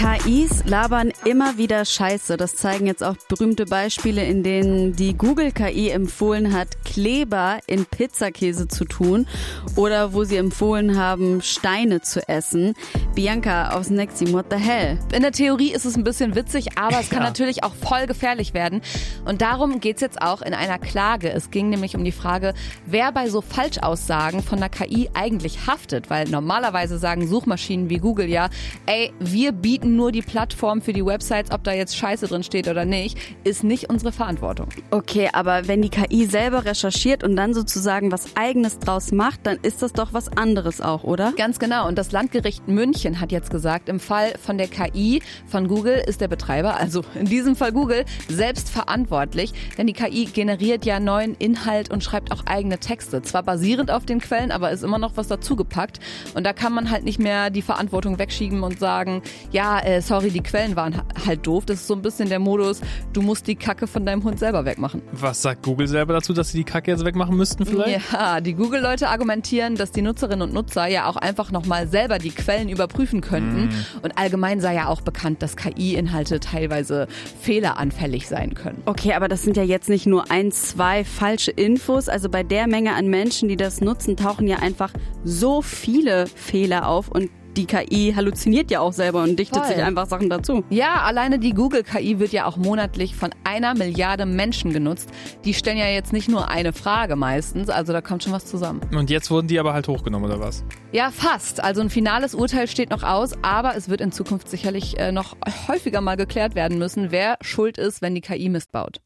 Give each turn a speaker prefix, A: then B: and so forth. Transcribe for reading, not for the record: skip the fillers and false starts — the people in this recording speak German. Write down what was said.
A: KIs labern immer wieder Scheiße. Das zeigen jetzt auch berühmte Beispiele, in denen die Google-KI empfohlen hat, Kleber in Pizzakäse zu tun oder wo sie empfohlen haben, Steine zu essen. Bianca aus Nexi, what the hell?
B: In der Theorie ist es ein bisschen witzig, aber es kann natürlich auch voll gefährlich werden. Und darum geht's jetzt auch in einer Klage. Es ging nämlich um die Frage, wer bei so Falschaussagen von der KI eigentlich haftet. Weil normalerweise sagen Suchmaschinen wie Google ja, ey, wir bieten nur die Plattform für die Websites, ob da jetzt Scheiße drin steht oder nicht, ist nicht unsere Verantwortung.
A: Okay, aber wenn die KI selber recherchiert und dann sozusagen was Eigenes draus macht, dann ist das doch was anderes auch, oder?
B: Ganz genau. Und das Landgericht München hat jetzt gesagt, im Fall von der KI von Google ist der Betreiber, also in diesem Fall Google, selbst verantwortlich. Denn die KI generiert ja neuen Inhalt und schreibt auch eigene Texte. Zwar basierend auf den Quellen, aber ist immer noch was dazugepackt. Und da kann man halt nicht mehr die Verantwortung wegschieben und sagen, ja, sorry, die Quellen waren halt doof. Das ist so ein bisschen der Modus, du musst die Kacke von deinem Hund selber wegmachen.
C: Was sagt Google selber dazu, dass sie die Kacke jetzt wegmachen müssten vielleicht?
B: Ja, die Google-Leute argumentieren, dass die Nutzerinnen und Nutzer ja auch einfach nochmal selber die Quellen überprüfen könnten. Und allgemein sei ja auch bekannt, dass KI-Inhalte teilweise fehleranfällig sein können.
A: Okay, aber das sind ja jetzt nicht nur 1, 2 falsche Infos. Also bei der Menge an Menschen, die das nutzen, tauchen ja einfach so viele Fehler auf und die KI halluziniert ja auch selber und dichtet sich einfach Sachen dazu.
B: Ja, alleine die Google-KI wird ja auch monatlich von 1 Milliarde Menschen genutzt. Die stellen ja jetzt nicht nur eine Frage meistens, also da kommt schon was zusammen.
C: Und jetzt wurden die aber halt hochgenommen, oder was?
B: Ja, fast. Also ein finales Urteil steht noch aus, aber es wird in Zukunft sicherlich noch häufiger mal geklärt werden müssen, wer schuld ist, wenn die KI Mist baut.